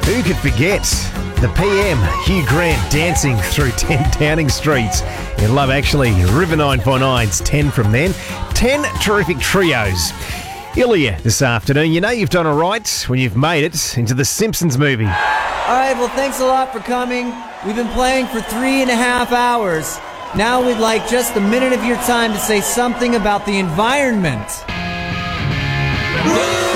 Who could forget the PM, Hugh Grant, dancing through 10 Downing Streets in Love Actually, River 949's 10 from then. 10 terrific trios. Ilya this afternoon. You know you've done all right when you've made it into the Simpsons movie. All right, well, thanks a lot for coming. We've been playing for 3.5 hours. Now we'd like just a minute of your time to say something about the environment.